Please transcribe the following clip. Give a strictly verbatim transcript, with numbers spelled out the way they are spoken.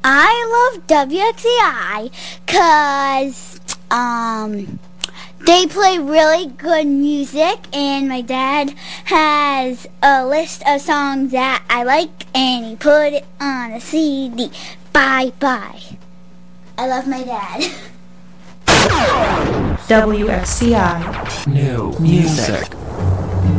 I love W X E I because um, they play really good music, and my dad has a list of songs that I like, and he put it on a C D. Bye-bye. I love my dad. W X C I New music.